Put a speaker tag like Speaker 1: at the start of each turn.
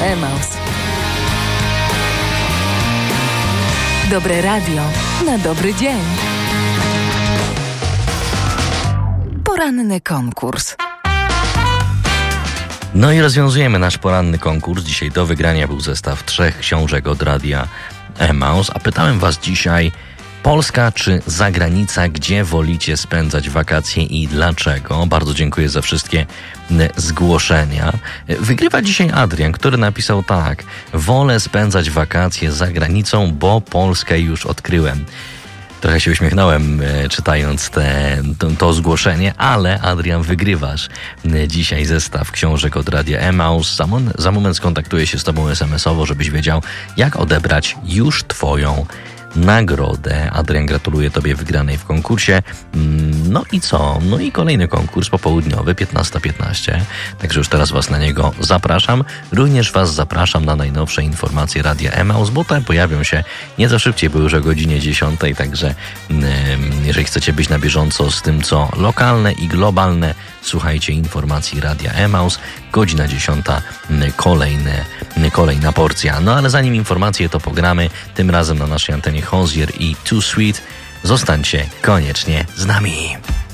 Speaker 1: Emaus. Dobre radio na dobry dzień. Poranny konkurs.
Speaker 2: No i rozwiązujemy nasz poranny konkurs. Dzisiaj do wygrania był zestaw 3 książek od Radia Emaus. A pytałem was dzisiaj, Polska czy zagranica, gdzie wolicie spędzać wakacje i dlaczego? Bardzo dziękuję za wszystkie zgłoszenia. Wygrywa dzisiaj Adrian, który napisał tak: wolę spędzać wakacje za granicą, bo Polskę już odkryłem. Trochę się uśmiechnąłem czytając to zgłoszenie, ale Adrian, wygrywasz dzisiaj zestaw książek od Radia Emaus. Za moment skontaktuję się z tobą SMS-owo, żebyś wiedział, jak odebrać już twoją nagrodę. Adrian, gratuluję tobie wygranej w konkursie. No i co? No i kolejny konkurs popołudniowy, 15:15. Także już teraz was na niego zapraszam. Również was zapraszam na najnowsze informacje Radia Emaus, bo te pojawią się nieco szybciej, bo już o godzinie 10. Także jeżeli chcecie być na bieżąco z tym, co lokalne i globalne, słuchajcie informacji Radia Emaus. Godzina 10. Kolejna porcja. No ale zanim informacje, to pogramy. Tym razem na naszej antenie Hozier i Too Sweet. Zostańcie koniecznie z nami.